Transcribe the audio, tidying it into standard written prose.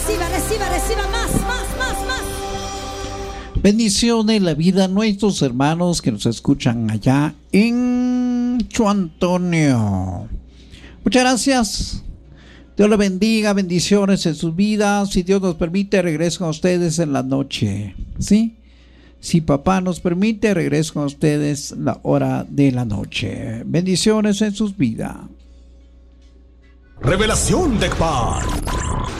reciba más. Bendiciones la vida a nuestros hermanos que nos escuchan allá en Chuantonio. Muchas gracias. Dios les bendiga, bendiciones en sus vidas. Si Dios nos permite, regreso con ustedes en la noche. ¿Sí? Si papá nos permite, regreso con ustedes la hora de la noche. Bendiciones en sus vidas. Revelación de Ekbar.